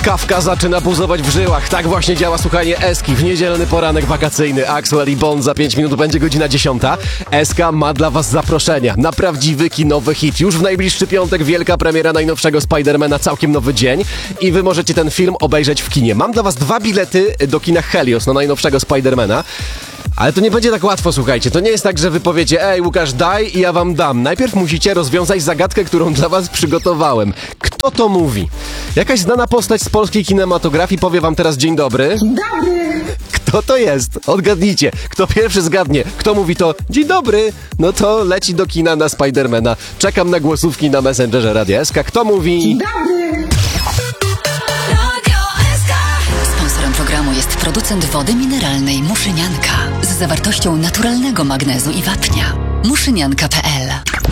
Kawka zaczyna buzować w żyłach. Tak właśnie działa słuchanie Eski w niedzielny poranek wakacyjny. Axwell i Bond za 5 minut będzie godzina 10. Eska ma dla was zaproszenia na prawdziwy kinowy hit. Już w najbliższy piątek wielka premiera najnowszego Spidermana, całkiem nowy dzień i wy możecie ten film obejrzeć w kinie. Mam dla was 2 bilety do kina Helios na najnowszego Spidermana. Ale to nie będzie tak łatwo, słuchajcie. To nie jest tak, że wy powiecie: ej, Łukasz, daj i ja wam dam. Najpierw musicie rozwiązać zagadkę, którą dla was przygotowałem. Kto to mówi? Jakaś znana postać z polskiej kinematografii powie wam teraz dzień dobry. Dzień dobry! Kto to jest? Odgadnijcie. Kto pierwszy zgadnie? Kto mówi to dzień dobry? No to leci do kina na Spidermana. Czekam na głosówki na Messengerze Radia SK. Kto mówi? Dzień dobry! Sponsorem programu jest producent wody mineralnej Muszynianka z zawartością naturalnego magnezu i wapnia. Muszynianka.pl